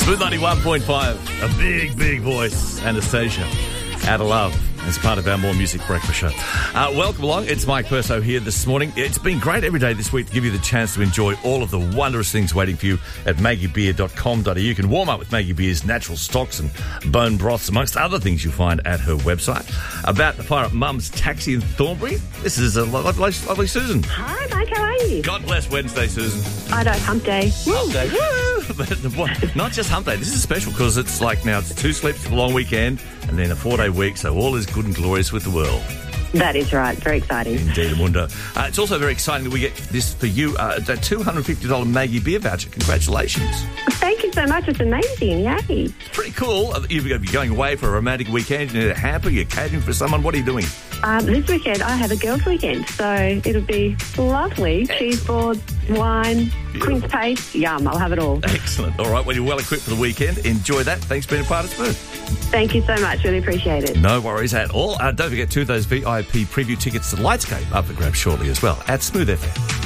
Smooth 91.5, a big, big voice, Anastasia, Out of Love, as part of our More Music Breakfast show. Welcome along. It's Mike Perso here this morning. It's been great every day this week to give you the chance to enjoy all of the wondrous things waiting for you at maggiebeer.com.au. You can warm up with Maggie Beer's natural stocks and bone broths, amongst other things you'll find at her website. About to fire up Mum's Taxi in Thornbury. This is a lovely Susan. Hi, Mike. How are you? God bless Wednesday, Susan. I know, hump day. Hump day. Woo! But not just hump day. This is special because it's like now it's 2 sleeps for the long weekend and then a 4-day week, so all is good and glorious with the world. That is right. Very exciting. Indeed, Amundo. It's also very exciting that we get this for you, that $250 Maggie Beer voucher. Congratulations. Thank you so much. It's amazing. Yay. Pretty cool. You're going away for a romantic weekend. You need a hamper. You're catering for someone. What are you doing? This weekend, I have a girls' weekend, so it'll be lovely. Cheese board, wine, quince paste. Yum, I'll have it all. Excellent. All right, well, you're well equipped for the weekend. Enjoy that. Thanks for being a part of Smooth. Thank you so much. Really appreciate it. No worries at all. Don't forget, too, those VIP preview tickets to Lightscape up for grabs shortly as well at Smooth FM.